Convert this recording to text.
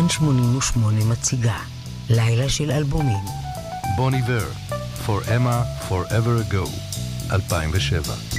כאן 88 מציגה לילה של אלבומים. בון איבר, For Emma Forever Ago, 2007.